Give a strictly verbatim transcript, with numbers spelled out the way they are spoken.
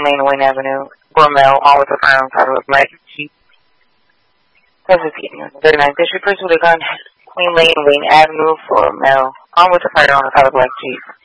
Queen Lane, Wayne Avenue, Bromell, all with a firearm title of Black Jeep. thirty-nine District, Pursuit of gun, Queen Lane, Wayne Avenue, Bromell, all with a firearm title of Black Jeep.